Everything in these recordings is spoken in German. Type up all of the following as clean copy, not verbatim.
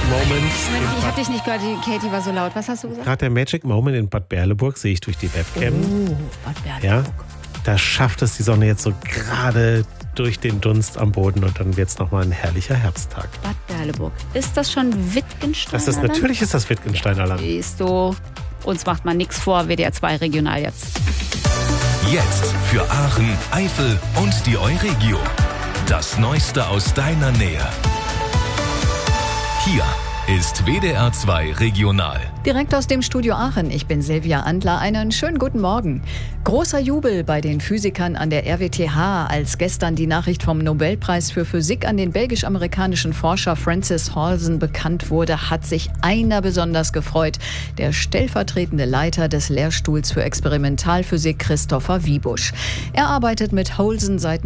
Moment. Ich habe dich nicht gehört, die Katie war so laut. Was hast du gesagt? Gerade der Magic Moment in Bad Berleburg sehe ich durch die Webcam. Oh, Bad Berleburg. Ja, da schafft es die Sonne jetzt so gerade durch den Dunst am Boden und dann wird es nochmal ein herrlicher Herbsttag. Bad Berleburg. Ist das schon Wittgensteiner Das ist Land? natürlich ist das Wittgensteiner Land. Siehst du, uns macht man nichts vor, WDR 2 Regional jetzt. Jetzt für Aachen, Eifel und die Euregio. Das Neueste aus deiner Nähe. Hier ist WDR 2 Regional. Direkt aus dem Studio Aachen. Ich bin Silvia Andler. Einen schönen guten Morgen. Großer Jubel bei den Physikern an der RWTH, als gestern die Nachricht vom Nobelpreis für Physik an den belgisch-amerikanischen Forscher Francis Halsen bekannt wurde, hat sich einer besonders gefreut. Der stellvertretende Leiter des Lehrstuhls für Experimentalphysik, Christopher Wiebusch. Er arbeitet mit Halsen seit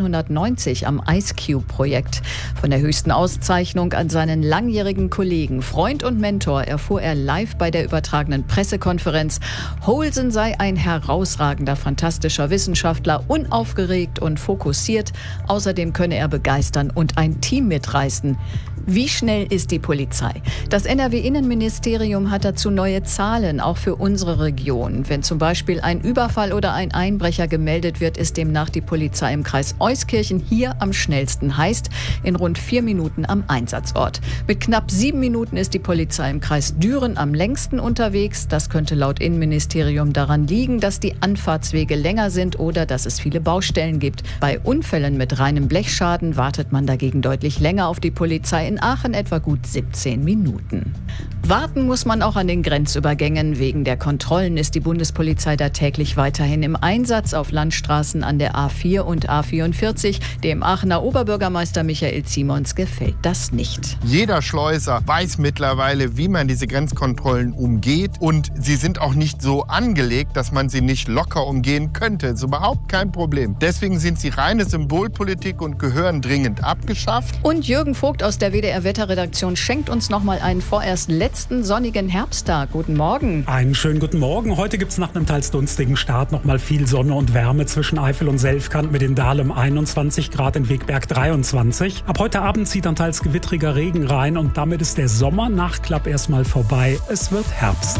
1990 am IceCube-Projekt. Von der höchsten Auszeichnung an seinen langjährigen Kollegen, Freund und Mentor erfuhr er live bei der übertragenen Pressekonferenz. Halsen sei ein herausragender, fantastischer Wissenschaftler, unaufgeregt und fokussiert. Außerdem könne er begeistern und ein Team mitreißen. Wie schnell ist die Polizei? Das NRW-Innenministerium hat dazu neue Zahlen, auch für unsere Region. Wenn zum Beispiel ein Überfall oder ein Einbrecher gemeldet wird, ist demnach die Polizei im Kreis Euskirchen hier am schnellsten, heißt in rund 4 Minuten am Einsatzort. Mit knapp 7 Minuten ist die Polizei im Kreis Düren am längsten unterwegs. Das könnte laut Innenministerium daran liegen, dass die Anfahrtswege länger sind oder dass es viele Baustellen gibt. Bei Unfällen mit reinem Blechschaden wartet man dagegen deutlich länger auf die Polizei. In Aachen etwa gut 17 Minuten. Warten muss man auch an den Grenzübergängen. Wegen der Kontrollen ist die Bundespolizei da täglich weiterhin im Einsatz auf Landstraßen an der A4 und A44. Dem Aachener Oberbürgermeister Michael Simons gefällt das nicht. Jeder Schleuser weiß mittlerweile, wie man diese Grenzkontrollen umgeht. Und sie sind auch nicht so angelegt, dass man sie nicht locker umgehen könnte. Das ist überhaupt kein Problem. Deswegen sind sie reine Symbolpolitik und gehören dringend abgeschafft. Und Jürgen Vogt aus der WDR-Wetterredaktion schenkt uns noch mal einen vorerst letzten sonnigen Herbsttag. Guten Morgen. Einen schönen guten Morgen. Heute gibt es nach einem teils dunstigen Start noch mal viel Sonne und Wärme zwischen Eifel und Selfkant mit in Dahlem 21 Grad, in Wegberg 23. Ab heute Abend zieht dann teils gewittriger Regen rein und damit ist der Sommernachklapp erstmal vorbei. Es wird Herbst.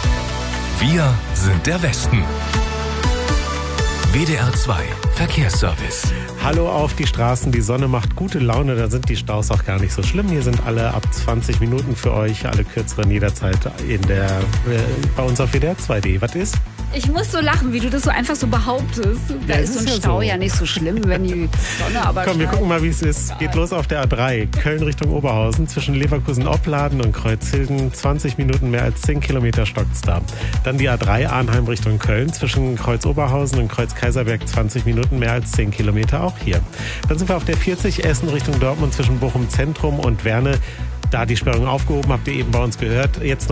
Wir sind der Westen. WDR 2 Verkehrsservice. Hallo auf die Straßen, die Sonne macht gute Laune, da sind die Staus auch gar nicht so schlimm. Hier sind alle ab 20 Minuten für euch, alle kürzeren jederzeit bei uns auf WDR2.de. Was ist? Ich muss so lachen, wie du das so einfach so behauptest. Da ist so ein Stau ja nicht so schlimm, wenn die Sonne aber Komm, wir gucken mal, wie es ist. Geht los auf der A3, Köln Richtung Oberhausen, zwischen Leverkusen-Opladen und Kreuzhilden. 20 Minuten, mehr als 10 Kilometer stockt's da. Dann die A3 Arnheim Richtung Köln, zwischen Kreuz-Oberhausen und Kreuz-Kaiserberg. 20 Minuten, mehr als 10 Kilometer, auch hier. Dann sind wir auf der 40 Essen Richtung Dortmund, zwischen Bochum Zentrum und Werne. Da die Sperrung aufgehoben, habt ihr eben bei uns gehört. Jetzt noch